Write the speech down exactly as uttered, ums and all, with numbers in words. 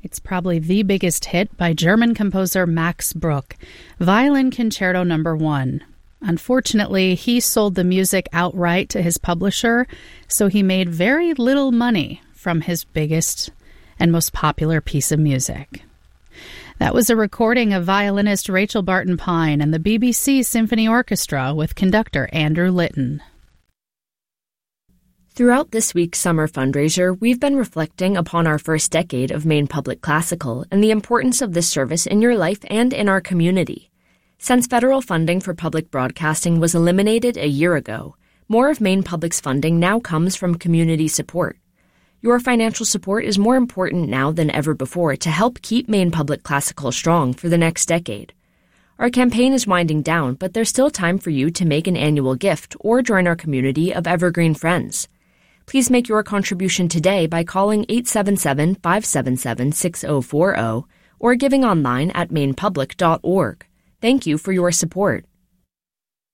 It's probably the biggest hit by German composer Max Bruch, Violin Concerto Number One. Unfortunately, he sold the music outright to his publisher, so he made very little money from his biggest and most popular piece of music. That was a recording of violinist Rachel Barton Pine and the B B C Symphony Orchestra with conductor Andrew Litton. Throughout this week's summer fundraiser, we've been reflecting upon our first decade of Maine Public Classical and the importance of this service in your life and in our community. Since federal funding for public broadcasting was eliminated a year ago, more of Maine Public's funding now comes from community support. Your financial support is more important now than ever before to help keep Maine Public Classical strong for the next decade. Our campaign is winding down, but there's still time for you to make an annual gift or join our community of evergreen friends. Please make your contribution today by calling eight seven seven, five seven seven, six zero four zero or giving online at maine public dot org. Thank you for your support.